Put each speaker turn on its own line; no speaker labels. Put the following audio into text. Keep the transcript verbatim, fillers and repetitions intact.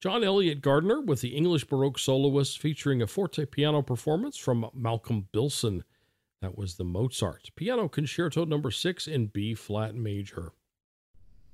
John Elliott Gardner with the English Baroque Soloists featuring a forte piano performance from Malcolm Bilson. That was the Mozart Piano Concerto number six in B-flat major.